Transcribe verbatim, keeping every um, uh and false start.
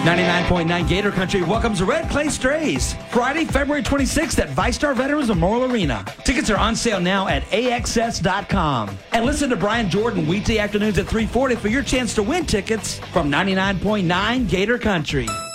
ninety-nine point nine Gator Country welcomes the Red Clay Strays Friday, February twenty-sixth at VyStar Veterans Memorial Arena. Tickets are on sale now at A X S dot com. And listen to Brian Jordan weekday afternoons at three forty for your chance to win tickets from ninety-nine point nine Gator Country.